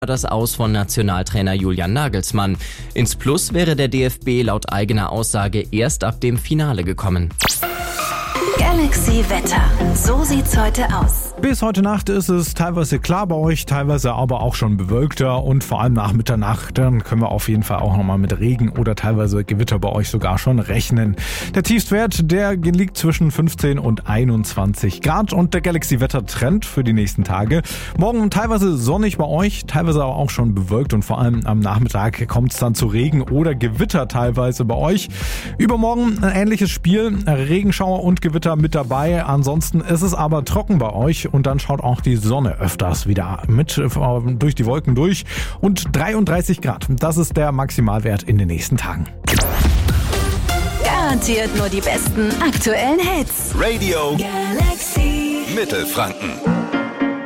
das Aus von Nationaltrainer Julian Nagelsmann. Ins Plus wäre der DFB laut eigener Aussage erst ab dem Finale gekommen. Galaxy Wetter. So sieht's heute aus. Bis heute Nacht ist es teilweise klar bei euch, teilweise aber auch schon bewölkter und vor allem nach Mitternacht, dann können wir auf jeden Fall auch nochmal mit Regen oder teilweise Gewitter bei euch sogar schon rechnen. Der Tiefstwert, der liegt zwischen 15 und 21 Grad und der Galaxy-Wetter-Trend für die nächsten Tage. Morgen teilweise sonnig bei euch, teilweise aber auch schon bewölkt und vor allem am Nachmittag kommt es dann zu Regen oder Gewitter teilweise bei euch. Übermorgen ein ähnliches Spiel, Regenschauer und Gewitter mit dabei. Ansonsten ist es aber trocken bei euch und dann schaut auch die Sonne öfters wieder mit durch die Wolken durch und 33 Grad. Das ist der Maximalwert in den nächsten Tagen. Garantiert nur die besten aktuellen Hits. Radio Galaxy Mittelfranken.